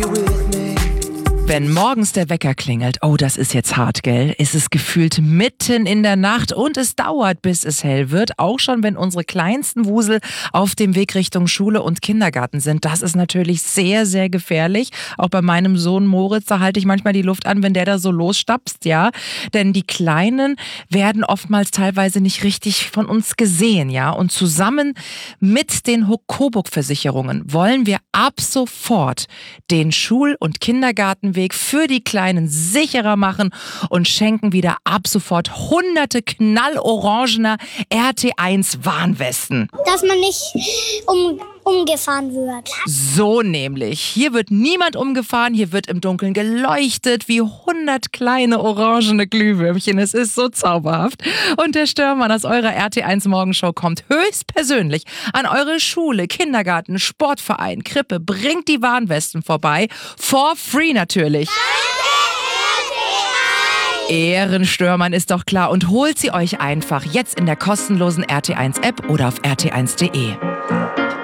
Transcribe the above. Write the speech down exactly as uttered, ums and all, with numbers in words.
Wenn morgens der Wecker klingelt, oh, das ist jetzt hart, gell? Ist es gefühlt mitten in der Nacht und es dauert, bis es hell wird. Auch schon, wenn unsere kleinsten Wusel auf dem Weg Richtung Schule und Kindergarten sind. Das ist natürlich sehr, sehr gefährlich. Auch bei meinem Sohn Moritz, da halte ich manchmal die Luft an, wenn der da so losstapst, ja. Denn die Kleinen werden oftmals teilweise nicht richtig von uns gesehen, ja. Und zusammen mit den Coburg-Versicherungen wollen wir ab sofort den Schul- und Kindergartenweg für die Kleinen sicherer machen und schenken wieder ab sofort hunderte knallorangener R T eins Warnwesten. Dass man nicht um, umgefahren wird. So nämlich. Hier wird niemand umgefahren, hier wird im Dunkeln geleuchtet wie hundert kleine orangene Glühwürmchen. Es ist so zauberhaft. Und der Störmann aus eurer R T eins Morgenshow kommt höchstpersönlich an eure Schule, Kindergarten, Sportverein, Krippe, bringt die Warnwesten vorbei. For free natürlich. Ehrenstörmann ist doch klar und holt sie euch einfach jetzt in der kostenlosen R T eins App oder auf r t eins punkt de.